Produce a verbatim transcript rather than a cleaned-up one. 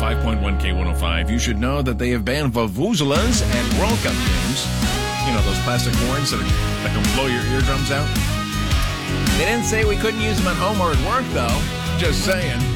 five point one K one oh five. You should know that they have banned vuvuzelas at World Cup games. You know, those plastic horns that, are, that can blow your eardrums out. They didn't say we couldn't use them at home or at work, though. Just saying.